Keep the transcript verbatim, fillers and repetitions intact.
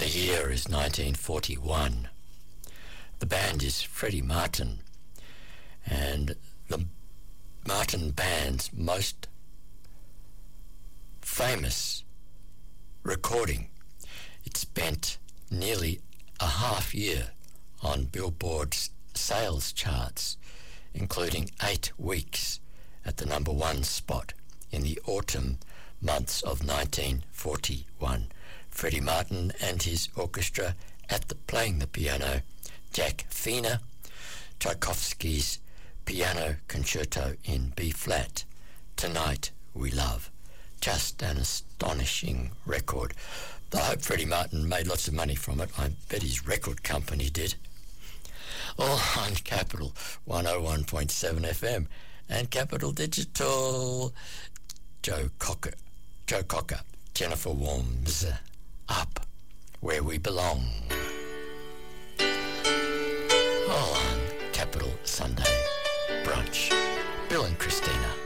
The year is nineteen forty-one. The band is Freddie Martin, and the Martin Band's most famous recording. It spent nearly a half year on Billboard's sales charts, including eight weeks at the number one spot in the autumn months of nineteen forty-one. Freddie Martin and his orchestra at the playing the piano, Jack Fina, Tchaikovsky's Piano Concerto in B-flat, Tonight We Love. Just an astonishing record. I hope Freddie Martin made lots of money from it. I bet his record company did. All on Capital one oh one point seven F M and Capital Digital. Joe Cocker, Joe Cocker, Jennifer Warms, Up Where We Belong. All on Capital Sunday Brunch. Bill and Christina.